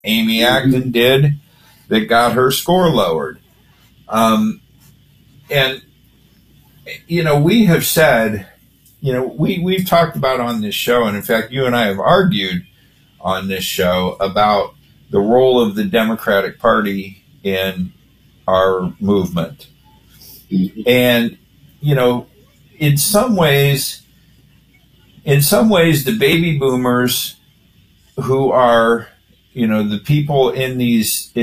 Amy Acton did that got her score lowered. And, we have said, we've talked about on this show, and in fact, you and I have argued on this show about the role of the Democratic Party in our movement. And, in some ways, the baby boomers who are, the people in these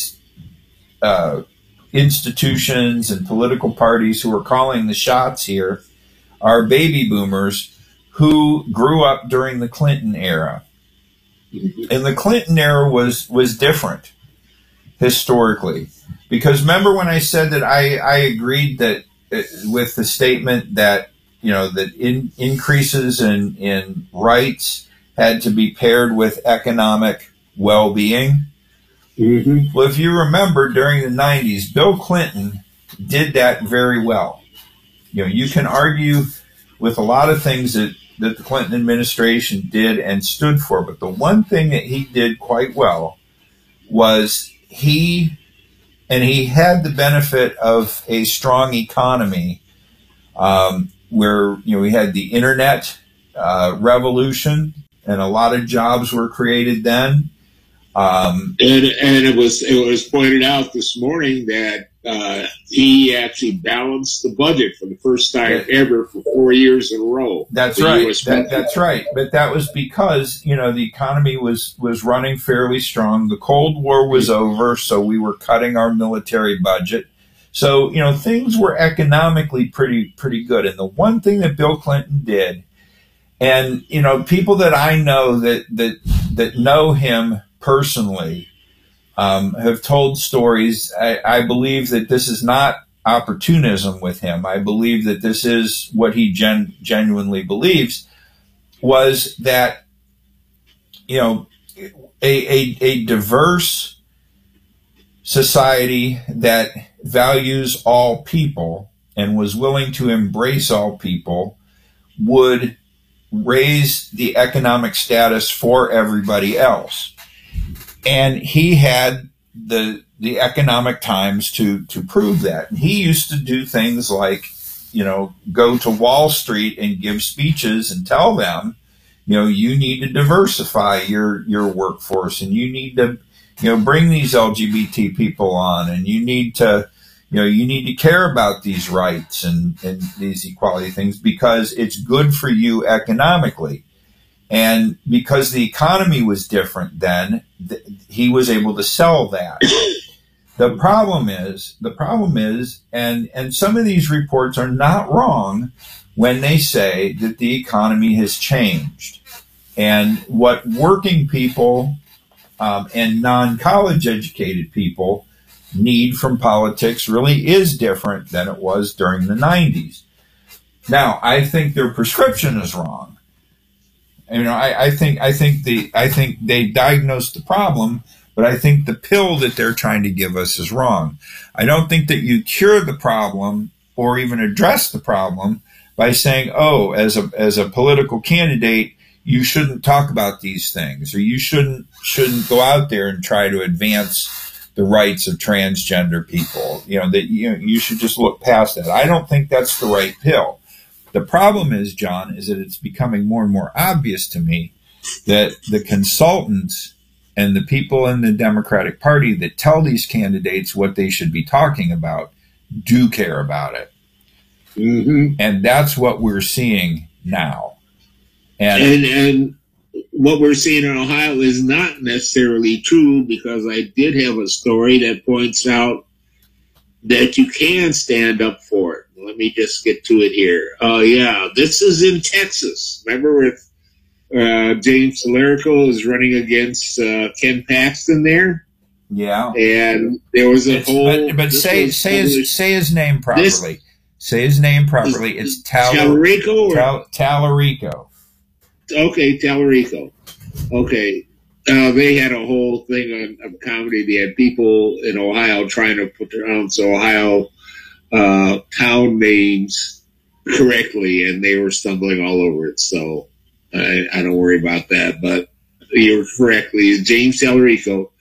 institutions and political parties who are calling the shots here are baby boomers who grew up during the Clinton era. And the Clinton era was different historically. Because remember when I said that I agreed that with the statement that, that increases in rights had to be paired with economic well-being? Mm-hmm. Well, if you remember, during the 90s, Bill Clinton did that very well. You can argue with a lot of things that the Clinton administration did and stood for, but the one thing that he did quite well was he had the benefit of a strong economy, where we had the internet revolution, and a lot of jobs were created then. And it was pointed out this morning that he actually balanced the budget for the first time ever for 4 years in a row. That's right. That's right. But that was because the economy was running fairly strong. The Cold War was over, so we were cutting our military budget. So things were economically pretty good. And the one thing that Bill Clinton did, and people that I know that know him personally have told stories. I believe that this is not opportunism with him. I believe that this is what he genuinely believes, was that a diverse society that values all people and was willing to embrace all people would raise the economic status for everybody else. And he had the economic times to prove that. And he used to do things like, go to Wall Street and give speeches and tell them, you need to diversify your workforce, and you need to, bring these LGBT people on, and you need to care about these rights and these equality things because it's good for you economically. And because the economy was different then, he was able to sell that. The problem is, and some of these reports are not wrong when they say that the economy has changed. And what working people and non-college educated people need from politics really is different than it was during the 90s. Now, I think their prescription is wrong. I think they diagnosed the problem, but I think the pill that they're trying to give us is wrong. I don't think that you cure the problem or even address the problem by saying, oh, as a political candidate, you shouldn't talk about these things, or you shouldn't go out there and try to advance the rights of transgender people. You should just look past that. I don't think that's the right pill. The problem is, John, is that it's becoming more and more obvious to me that the consultants and the people in the Democratic Party that tell these candidates what they should be talking about do care about it. Mm-hmm. And that's what we're seeing now. And what we're seeing in Ohio is not necessarily true, because I did have a story that points out that you can stand up for it. Let me just get to it here. This is in Texas. Remember with James Salerico is running against Ken Paxton there? Yeah. And there was a whole... But say his name properly. Say his name properly. It's Talerico? Talerico. Okay, Talerico. Okay. They had a whole thing on comedy. They had people in Ohio trying to pronounce Ohio town names correctly, and they were stumbling all over it. So I don't worry about that. But you're correctly, James Talarico.